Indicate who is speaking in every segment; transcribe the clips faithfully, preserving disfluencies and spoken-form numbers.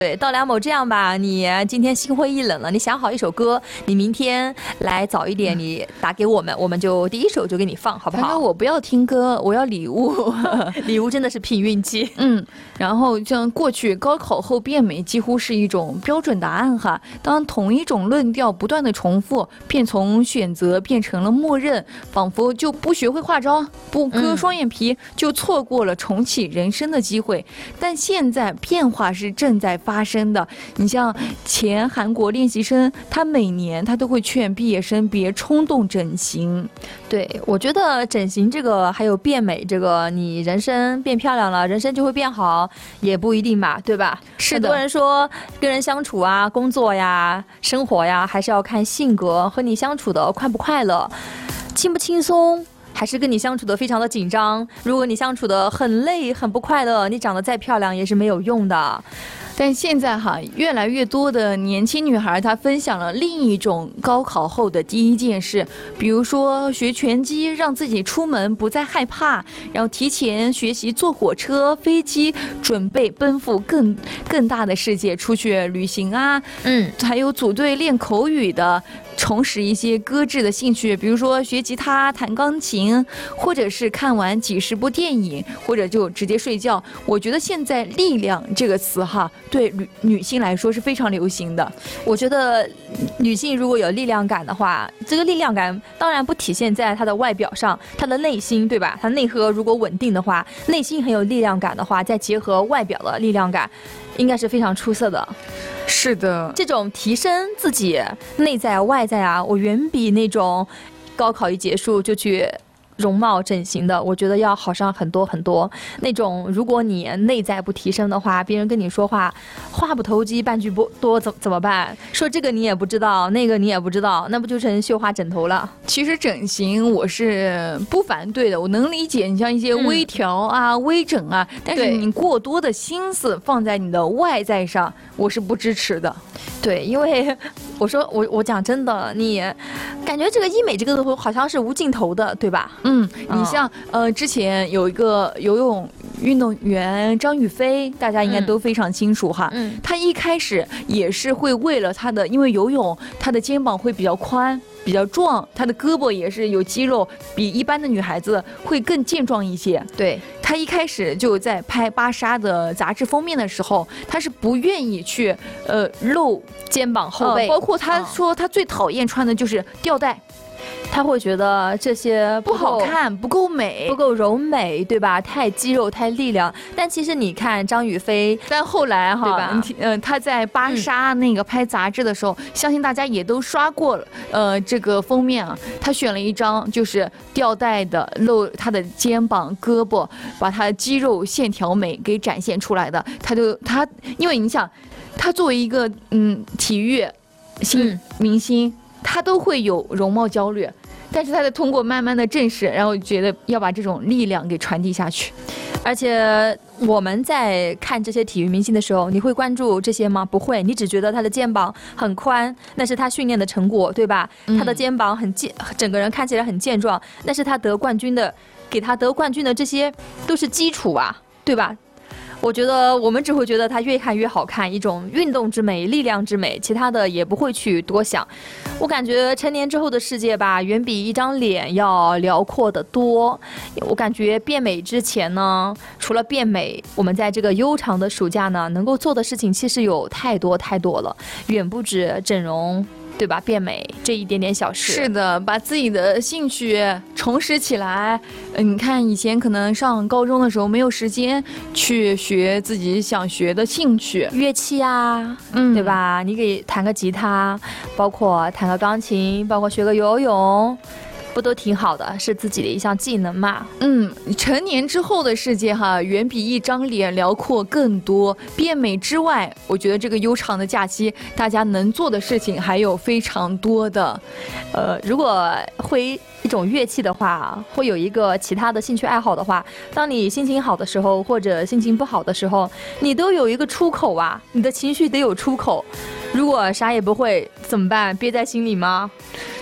Speaker 1: 对，稻梁某这样吧，你今天心灰意冷了，你想好一首歌，你明天来早一点，你打给我们，我们就第一首就给你放，好不好？
Speaker 2: 反正我不要听歌，我要礼物。
Speaker 1: 礼物真的是凭运气。
Speaker 2: 嗯，然后像过去高考后变美几乎是一种标准答案哈，当同一种论调不断的重复，便从选择变成了默认，仿佛就不学会化妆，不割双眼皮，嗯、就错过了重启人生的机会。但现在变化是正在发生的。你像前韩国练习生，他每年他都会劝毕业生别冲动整形。
Speaker 1: 对，我觉得整形这个还有变美这个，你人生变漂亮了，人生就会变好，也不一定吧，对吧？
Speaker 2: 是的。
Speaker 1: 很多人说跟人相处啊，工作呀，生活呀，还是要看性格和你相处的快不快乐，轻不轻松。还是跟你相处的非常的紧张，如果你相处的很累很不快乐，你长得再漂亮也是没有用的。
Speaker 2: 但现在哈，越来越多的年轻女孩她分享了另一种高考后的第一件事，比如说学拳击，让自己出门不再害怕，然后提前学习坐火车、飞机，准备奔赴更更大的世界，出去旅行啊，
Speaker 1: 嗯，
Speaker 2: 还有组队练口语的。重拾一些搁置的兴趣，比如说学吉他、弹钢琴，或者是看完几十部电影，或者就直接睡觉。我觉得现在“力量”这个词哈，对女女性来说是非常流行的。
Speaker 1: 我觉得女性如果有力量感的话，这个力量感当然不体现在她的外表上，她的内心，对吧？她内核如果稳定的话，内心很有力量感的话，再结合外表的力量感，应该是非常出色的。
Speaker 2: 是的，
Speaker 1: 这种提升自己内在外在啊，我远比那种高考一结束就去容貌整形的，我觉得要好上很多很多。那种如果你内在不提升的话，别人跟你说话话不投机半句不多，怎怎么办？说这个你也不知道，那个你也不知道，那不就成绣花枕头了？
Speaker 2: 其实整形我是不反对的，我能理解你像一些微调啊、嗯、微整啊，但是你过多的心思放在你的外在上，我是不支持的。
Speaker 1: 对，因为我说我我讲真的，你感觉这个医美这个东西好像是无尽头的，对吧？
Speaker 2: 嗯，你像、哦、呃之前有一个游泳运动员张雨霏，大家应该都非常清楚哈。
Speaker 1: 嗯，
Speaker 2: 他一开始也是会为了他的，因为游泳他的肩膀会比较宽。比较壮，她的胳膊也是有肌肉，比一般的女孩子会更健壮一些。
Speaker 1: 对，
Speaker 2: 她一开始就在拍芭莎的杂志封面的时候，她是不愿意去呃露
Speaker 1: 肩膀后背，
Speaker 2: 呃、包括她说她最讨厌穿的就是吊带。
Speaker 1: 他会觉得这些
Speaker 2: 不, 不好看，不够美，
Speaker 1: 不够柔美，对吧？太肌肉，太力量。但其实你看张雨霏，
Speaker 2: 但后来哈，对吧？呃，她在芭莎那个拍杂志的时候，嗯、相信大家也都刷过了。呃，这个封面啊，她选了一张就是吊带的，露她的肩膀、胳膊，把她肌肉线条美给展现出来的。她就她，因为你想，她作为一个嗯体育新明星。嗯，他都会有容貌焦虑，但是他在通过慢慢的正视，然后觉得要把这种力量给传递下去。
Speaker 1: 而且我们在看这些体育明星的时候，你会关注这些吗？不会，你只觉得他的肩膀很宽，那是他训练的成果，对吧？嗯、他的肩膀很健，整个人看起来很健壮，那是他得冠军的，给他得冠军的这些都是基础啊，对吧？我觉得我们只会觉得它越看越好看，一种运动之美、力量之美，其他的也不会去多想。我感觉成年之后的世界吧，远比一张脸要辽阔得多。我感觉变美之前呢，除了变美，我们在这个悠长的暑假呢，能够做的事情其实有太多太多了，远不止整容。对吧？变美这一点点小事，
Speaker 2: 是的，把自己的兴趣重拾起来。呃，你看以前可能上高中的时候没有时间去学自己想学的兴趣，
Speaker 1: 乐器啊，嗯，对吧？你可以弹个吉他，包括弹个钢琴，包括学个游泳。不都挺好的，是自己的一项技能嘛。
Speaker 2: 嗯，成年之后的世界哈，远比一张脸辽阔更多。变美之外，我觉得这个悠长的假期，大家能做的事情还有非常多的。
Speaker 1: 呃，如果会一种乐器的话，会有一个其他的兴趣爱好的话，当你心情好的时候或者心情不好的时候，你都有一个出口啊，你的情绪得有出口。如果啥也不会怎么办？憋在心里吗？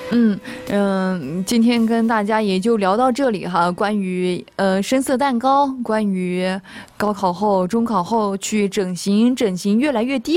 Speaker 2: 嗯嗯，今天跟大家也就聊到这里哈，关于呃深色蛋糕，关于高考后、中考后去整形，整形越来越低。